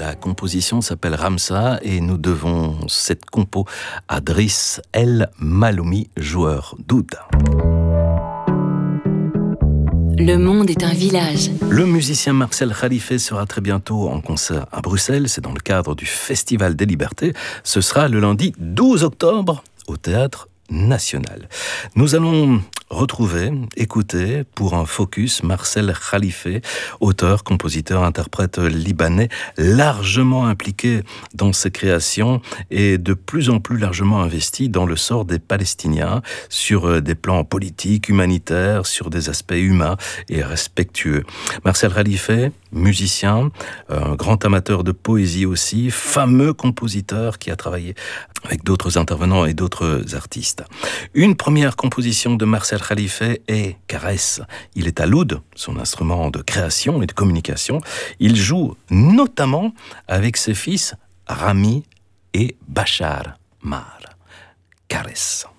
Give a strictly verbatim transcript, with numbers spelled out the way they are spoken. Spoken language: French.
La composition s'appelle Ramsa et nous devons cette compo à Driss El Maloumi, joueur d'oud. Le monde est un village. Le musicien Marcel Khalife sera très bientôt en concert à Bruxelles. C'est dans le cadre du Festival des Libertés. Ce sera le lundi douze octobre au Théâtre National. Nous allons retrouver, écouter pour un focus Marcel Khalife, auteur, compositeur, interprète libanais, largement impliqué dans ses créations et de plus en plus largement investi dans le sort des Palestiniens sur des plans politiques, humanitaires, sur des aspects humains et respectueux. Marcel Khalife, musicien, un grand amateur de poésie aussi, fameux compositeur qui a travaillé avec d'autres intervenants et d'autres artistes. Une première composition de Marcel Khalife est Caresse. Il est à l'oud, son instrument de création et de communication. Il joue notamment avec ses fils Rami et Bachar Mar. Caresse.